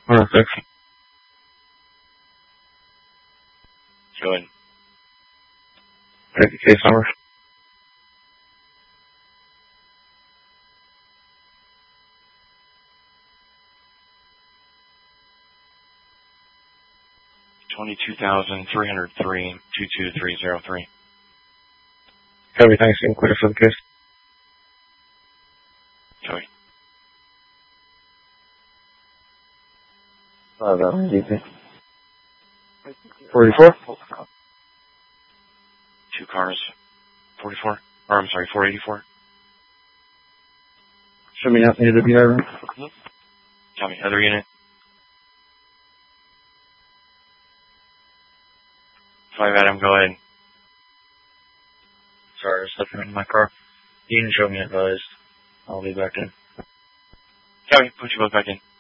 106. Go ahead. Ready, case number. $22,303, 22303. Copy, thanks. Included for the case. Copy. 44? Two cars. 44? Or, I'm sorry, 484. Show me nothing to WI room. Copy. Other unit. 5 Adam, go ahead. Sorry, I was looking in my car. You can show me advised. I'll be back in. Copy. Put you both back in.